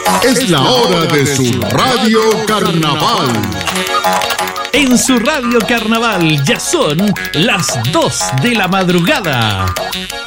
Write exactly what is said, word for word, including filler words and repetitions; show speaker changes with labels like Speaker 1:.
Speaker 1: Es la hora de su Radio Carnaval.
Speaker 2: En su Radio Carnaval ya son las dos de la madrugada.